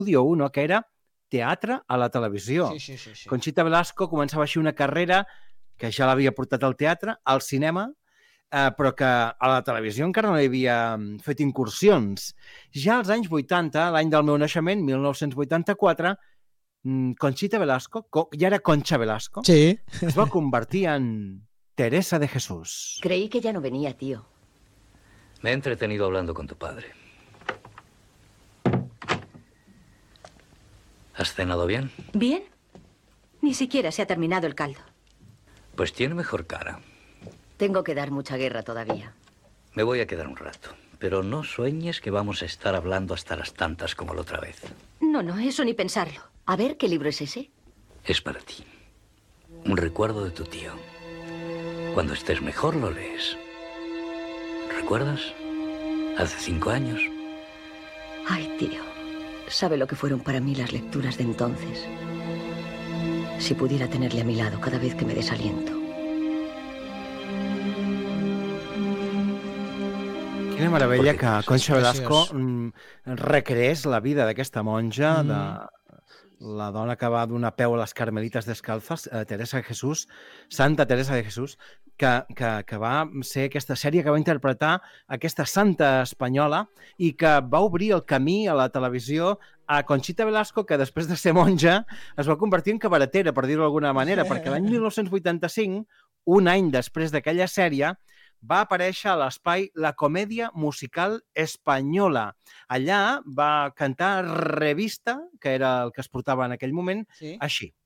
Estudio 1, que era teatre a la televisió. Sí. Conxita Velasco començava així una carrera que ja l'havia portat al teatre, al cinema, però que a la televisió encara no hi havia fet incursions. Ja als anys 80, l'any del meu naixement, 1984, Conxita Velasco, ja era Concha Velasco, Sí. es va convertir en Teresa de Jesús. Creí que ya no venía, tío. Me he entretenido hablando con tu padre. ¿Has cenado bien? ¿Bien? Ni siquiera se ha terminado el caldo. Pues tiene mejor cara. Tengo que dar mucha guerra todavía. Me voy a quedar un rato. Pero no sueñes que vamos a estar hablando hasta las tantas como la otra vez. No, eso ni pensarlo. A ver, ¿qué libro es ese? Es para ti. Un recuerdo de tu tío. Cuando estés mejor lo lees. ¿Recuerdas? Hace 5 años. Ay, tío. ¿Sabe lo que fueron para mí las lecturas de entonces? Si pudiera tenerle a mi lado cada vez que me desaliento. Quina meravella que Concha Velasco recreés la vida d'aquesta monja, de la dona que va donar peu a les Carmelites Descalzes, Teresa de Jesús, Santa Teresa de Jesús, que va ser aquesta sèrie que va interpretar aquesta santa espanyola i que va obrir el camí a la televisió a Conxita Velasco, que després de ser monja es va convertir en cabaretera, per dir-ho d'alguna manera, perquè l'any 1985, un any després d'aquella sèrie, va aparèixer a l'espai La Comèdia Musical Espanyola. Allà va cantar Revista, que era el que es portava en aquell moment, així.